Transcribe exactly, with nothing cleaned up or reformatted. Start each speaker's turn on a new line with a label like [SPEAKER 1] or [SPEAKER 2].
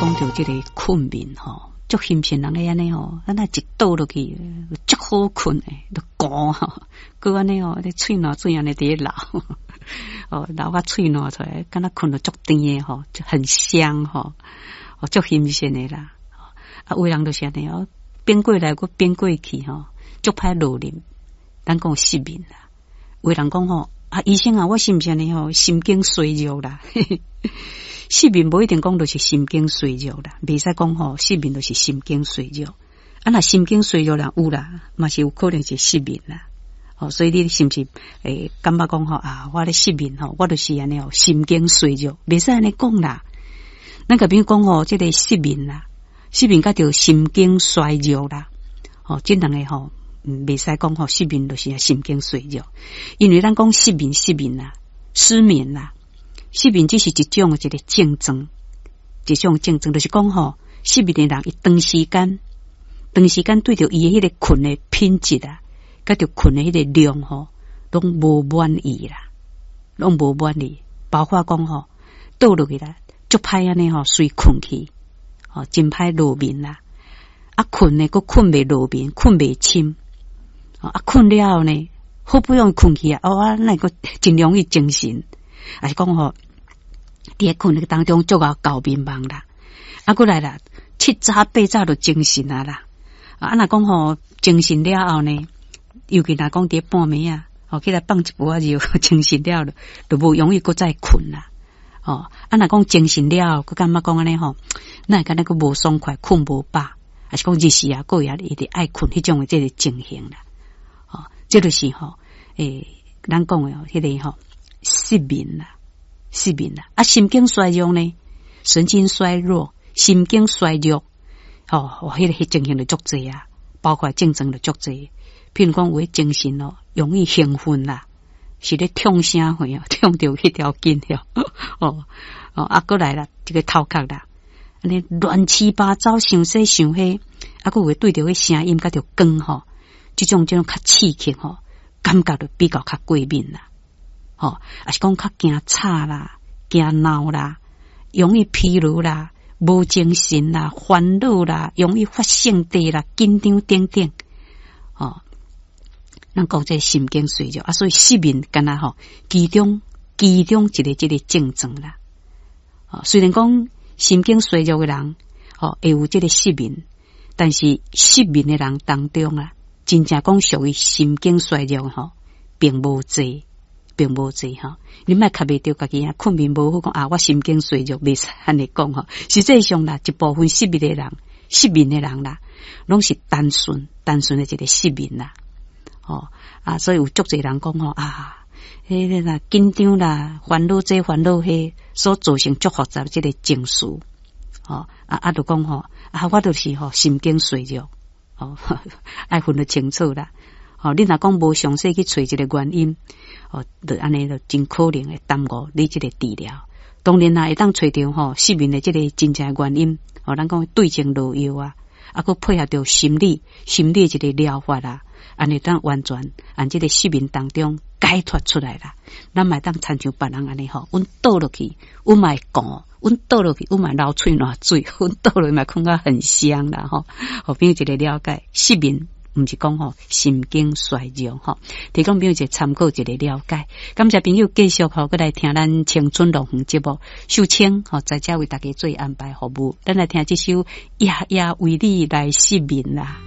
[SPEAKER 1] 讲到这个困眠吼，足欣赏人个安尼吼，咱那一倒落去，足好困诶，都高吼，佮安尼吼，你喙暖水安尼伫流，哦，流个喙暖出来，敢若困到足甜诶吼，就很香吼，哦，足欣赏诶啦。啊，有人就是安尼哦，变过来，佮变过去吼，足歹落啉，咱讲失眠啦。有人讲吼，啊，医生啊，我是毋是安尼吼，心经衰弱啦？失眠无一定讲就是心经衰弱啦，袂使讲吼，失眠就是心经衰弱。啊，若心经衰弱啦，有啦，嘛是有可能是失眠啦。哦，所以你是毋是诶，感觉讲吼啊，我咧失眠吼，我就是安尼吼，心经衰弱，袂使安尼讲啦。咱甲比如讲吼，即个失眠啦。失眠甲着心经衰弱啦，哦，这两个吼，嗯，袂使讲吼失眠就是心经衰弱，因为咱讲失眠失眠啦，失眠啦，失眠只是一种一个症状，一种症状就是讲吼，失眠的人伊长时间，长时间对着伊的迄个困的品质啊，甲着困的迄个量吼，拢无满意啦，拢无满意，包括讲吼倒落去啦，足歹安尼吼，随困去。哦，真歹落眠啦，啊困呢，佫困袂落眠，困袂深，啊困了后呢，好不容易困去啊，哦啊，那个真容易精神，啊是讲吼，伫个困个当中足够搞迷茫啦，啊过来啦，七早八早就精神啊啦，啊若讲吼精神了后呢，尤其若讲伫半暝啊，哦起来放一步啊就精神了了，就无容易佫再困啦。哦，啊，若讲精神了，佮感觉讲安尼吼，那会感觉佮无爽快，困无饱，还是讲日时啊，过夜一直爱困，迄种的这个情形啦。哦，这就是吼，诶，咱讲的哦，迄个吼失眠啦，失眠啦，啊，神经衰弱呢，神经衰弱，神经衰弱，哦，迄个迄情形就足济啊，包括症状就足济，譬如讲有诶精神哦，容易兴奋啦。是咧痛声会啊，痛到迄条筋了，哦哦，啊，过来啦，这个头壳啦，安尼乱七八糟，想说想迄，啊，佮会对着迄声音，甲着光吼，这种这种较刺激吼，感觉就比较较过敏啦，吼，啊是讲较惊吵啦，惊闹啦，容易疲劳啦，无精神啦，烦恼啦，容易发性地啦，紧张等等，哦。咱讲这心经衰弱啊，所以失眠干那吼，其中其中一个一个症状啦。哦，虽然讲心经衰弱的人，哦，会有这个失眠，但是失眠的人当中啊，真正讲属于心经衰弱吼，并无济，并无济哈。你莫卡袂着家己啊，困眠无好讲啊，我心经衰弱，袂使安尼讲吼。实际上啦，一部分失眠的人，失眠的人啦，拢是单纯单纯的一个失眠啦。哦啊，所以有足侪人讲吼啊，迄个啦紧张啦，烦恼这烦恼迄，所造成足复杂即个情绪。哦啊啊，就讲吼啊，我就是吼心经衰弱，哦，爱分得清楚啦。哦，你若讲无详细去找一个原因，哦，就安尼就真可能会耽误你即个治疗。当然啦，会当找着吼失眠的即个真正原因，哦，咱讲对症落药啊，啊，佮配合着心理心理一个疗法啦。安尼当完全按这个失眠当中解脱出来啦，咱嘛当参像别人安尼吼，阮倒落去，阮嘛会讲，阮倒落去，阮嘛流喙暖水，阮倒落去嘛困到很香啦吼。互朋友一个了解，失眠毋是讲吼心经衰弱吼，提供朋友一个参考一个了解。感谢朋友继续吼，过来听咱青春乐园节目，秀清吼在遮为大家做安排服务，咱来听这首夜夜为你来失眠啦。